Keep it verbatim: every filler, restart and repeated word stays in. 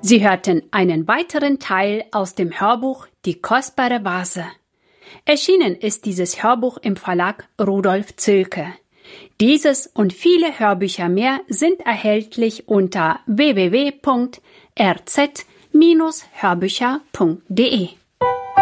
Sie hörten einen weiteren Teil aus dem Hörbuch Die kostbare Vase. Erschienen ist dieses Hörbuch im Verlag Rudolf Zülke. Dieses und viele Hörbücher mehr sind erhältlich unter w w w punkt r z Bindestrich hörbücher punkt d e.